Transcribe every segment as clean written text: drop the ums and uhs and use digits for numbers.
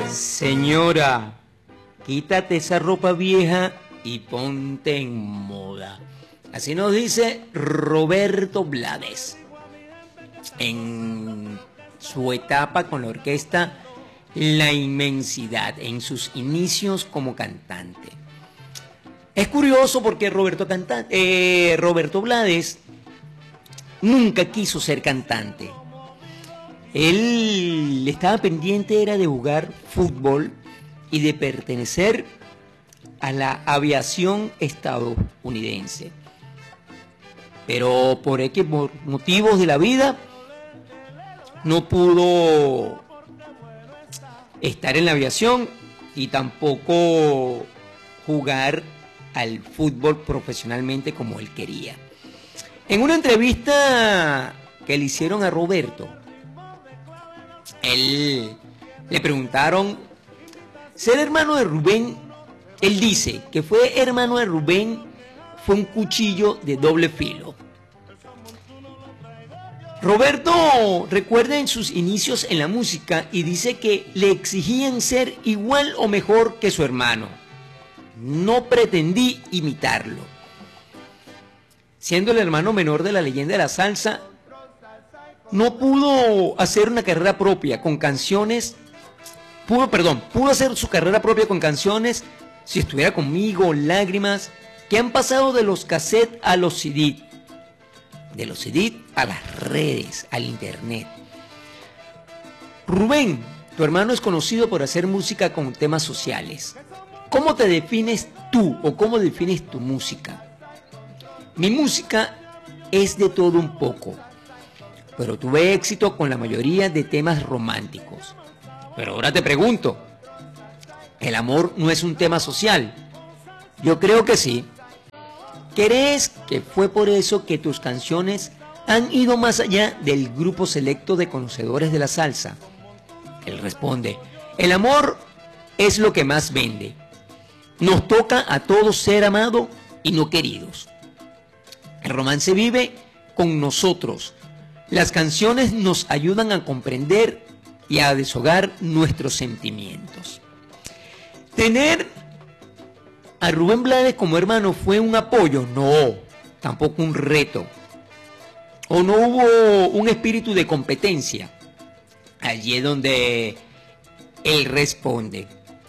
Señora, quítate esa ropa vieja y ponte en moda. Así nos dice Roberto Blades en su etapa con la orquesta La Inmensidad, en sus inicios como cantante. Es curioso porque Roberto Blades nunca quiso ser cantante. Él estaba pendiente era de jugar fútbol y de pertenecer a la aviación estadounidense. Pero por motivos de la vida no pudo estar en la aviación y tampoco jugar al fútbol profesionalmente como él quería. En una entrevista que le hicieron a Roberto, le preguntaron, ¿ser hermano de Rubén? Él dice que fue hermano de Rubén, fue un cuchillo de doble filo. Roberto recuerda en sus inicios en la música y dice que le exigían ser igual o mejor que su hermano. No pretendí imitarlo. Siendo el hermano menor de la leyenda de la salsa, no pudo hacer una carrera propia con canciones, pudo hacer su carrera propia con canciones, Si estuviera conmigo, Lágrimas, que han pasado de los cassettes a los CD, de los CD a las redes, al internet. Rubén, tu hermano es conocido por hacer música con temas sociales. ¿Cómo te defines tú o cómo defines tu música? Mi música es de todo un poco, pero tuve éxito con la mayoría de temas románticos. Pero ahora te pregunto, ¿el amor no es un tema social? Yo creo que sí. ¿Crees que fue por eso que tus canciones han ido más allá del grupo selecto de conocedores de la salsa? Él responde, el amor es lo que más vende. Nos toca a todos ser amados y no queridos. El romance vive con nosotros. Las canciones nos ayudan a comprender y a deshogar nuestros sentimientos. Tener a Rubén Blades como hermano fue un apoyo, no, tampoco un reto. O no hubo un espíritu de competencia. Allí es donde él responde.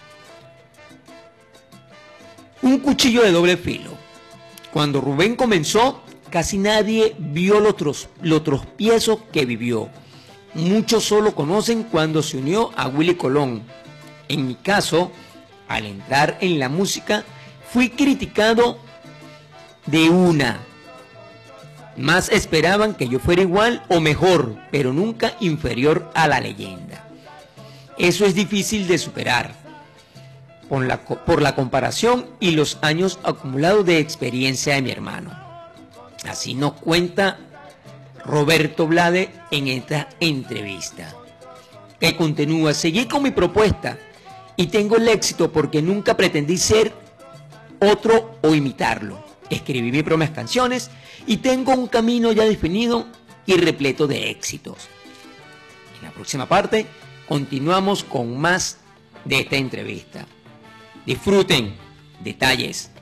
Un cuchillo de doble filo. Cuando Rubén comenzó, casi nadie vio lo tropiezo que vivió. Muchos solo conocen cuando se unió a Willy Colón. En mi caso, al entrar en la música, fui criticado de una. Más esperaban que yo fuera igual o mejor, pero nunca inferior a la leyenda. Eso es difícil de superar por la comparación y los años acumulados de experiencia de mi hermano. Así nos cuenta Roberto Blades en esta entrevista. Que continúa, seguí con mi propuesta y tengo el éxito porque nunca pretendí ser otro o imitarlo. Escribí mis propias canciones y tengo un camino ya definido y repleto de éxitos. En la próxima parte continuamos con más de esta entrevista. Disfruten detalles.